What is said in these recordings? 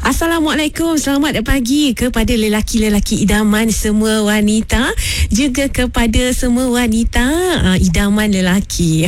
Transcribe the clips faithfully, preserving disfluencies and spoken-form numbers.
Assalamualaikum, selamat pagi kepada lelaki-lelaki idaman semua wanita, juga kepada semua wanita uh, idaman lelaki.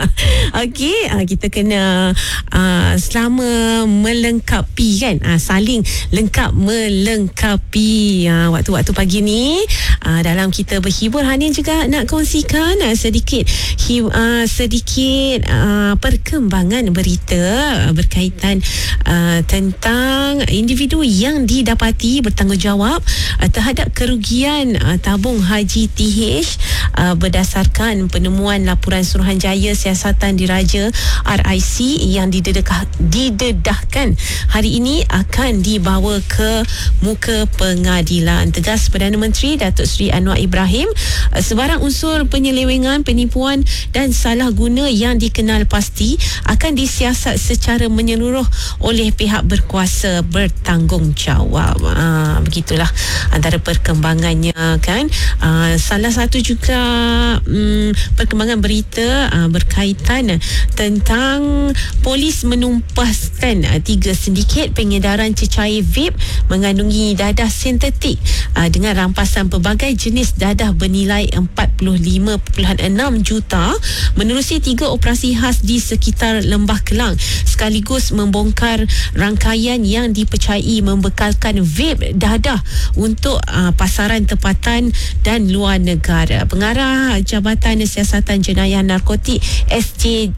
Okey, uh, kita kena uh, selama melengkapi kan, uh, saling lengkap melengkapi uh, waktu-waktu pagi ni. Uh, dalam kita berhibur, Hanin juga nak kongsikan uh, sedikit hi, uh, sedikit uh, perkembangan berita uh, berkaitan uh, tentang individu yang didapati bertanggungjawab uh, terhadap kerugian uh, tabung haji T H uh, berdasarkan penemuan laporan Suruhanjaya Siasatan Diraja R I C yang didedekah, didedahkan hari ini akan dibawa ke muka pengadilan. Tegas Perdana Menteri Datuk Seri Anwar Ibrahim, uh, sebarang unsur penyelewengan, penipuan dan salah guna yang dikenal pasti akan disiasat secara menyeluruh oleh pihak berkuasa bertanggungjawab. Ha, begitulah antara perkembangannya kan. Ha, salah satu juga um, perkembangan berita uh, berkaitan tentang polis menumpaskan uh, tiga sindiket pengedaran cecair vape mengandungi dadah sintetik uh, dengan rampasan pelbagai jenis dadah bernilai empat puluh lima perpuluhan enam juta menerusi tiga operasi khas di sekitar Lembah Kelang, sekaligus membongkar rangkaian yang dipercayai membekalkan vape dadah untuk uh, pasaran tempatan dan luar negara. Pengarah Jabatan Siasatan Jenayah Narkotik S J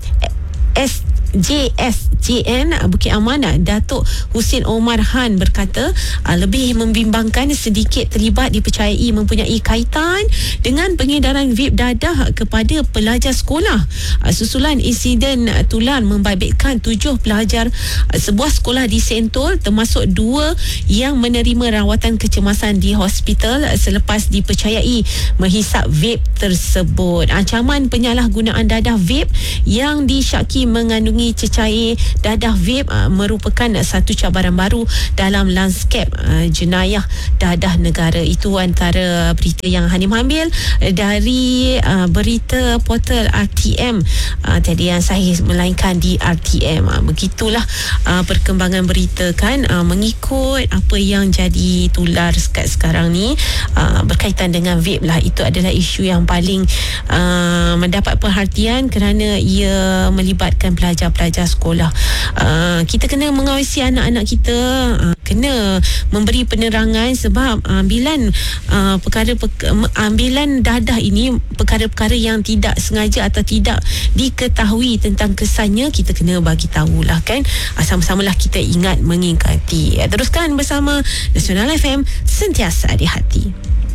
S J S J N Bukit Aman, Datuk Husin Omar Han berkata uh, lebih membimbangkan sedikit terlibat dipercayai mempunyai kaitan dengan pengedaran vape dadah kepada pelajar sekolah. Uh, susulan insiden uh, tular membabitkan tujuh pelajar uh, sebuah sekolah di Sentul, termasuk dua yang menerima rawatan kecemasan di hospital uh, selepas dipercayai menghisap vape tersebut. Ancaman penyalahgunaan dadah vape yang disyaki mengandungi cecair dadah vape uh, merupakan uh, satu cabaran baru dalam lanskap uh, jenayah dadah negara. Itu antara berita yang Hanim ambil dari uh, berita portal R T M uh, tadi yang saya melainkan di R T M. Uh, begitulah uh, perkembangan berita kan, uh, mengikut apa yang jadi tular sekarang ni uh, berkaitan dengan vape lah. Itu adalah isu yang paling uh, mendapat perhatian kerana ia melibatkan pelajar-pelajar sekolah. Uh, kita kena mengawasi anak-anak kita, uh, kena memberi penerangan sebab ambilan uh, perkara perk- ambilan dadah ini perkara-perkara yang tidak sengaja atau tidak diketahui tentang kesannya, kita kena bagi tahulah kan. Uh, sama-samalah kita ingat mengingati. Uh, teruskan bersama Nasional F M, sentiasa di hati.